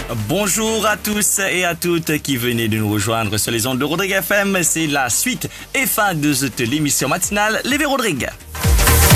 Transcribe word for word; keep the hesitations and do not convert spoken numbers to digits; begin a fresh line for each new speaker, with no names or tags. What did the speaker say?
Bonjour à tous et à toutes qui venez de nous rejoindre sur les ondes de Rodrigue F M. C'est la suite et fin de cette l'émission matinale Les Rodrigue.